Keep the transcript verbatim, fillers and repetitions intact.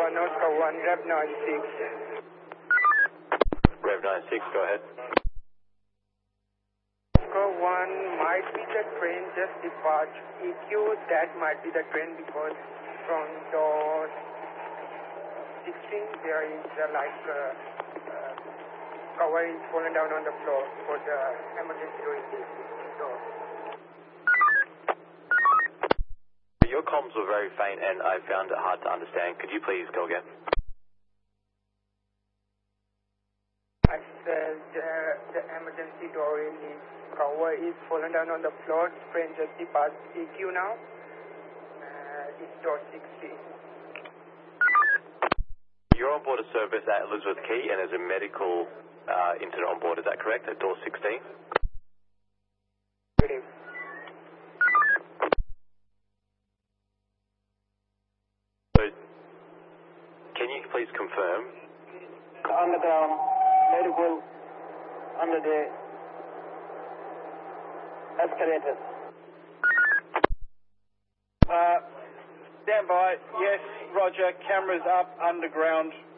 Alpha Oscar one, Rev nine six. Rev nine six, go ahead. Oscar one might be the train just depart. E Q, that might be the train because from door sixteen there is uh, like uh, uh, cover is fallen down on the floor for the emergency door in this door. Your comms were very faint and I found it hard to understand. Could you please go again? I said uh, the emergency door in this cover is fallen down on the floor. Train just departs E Q now. Uh, it's door sixteen. You're on board a service at Elizabeth Quay and there's a medical uh, incident on board, is that correct, at door sixteen? Good evening. So, can you please confirm? Underground, medical, under the escalators. Uh, stand by, yes, roger, cameras up, underground.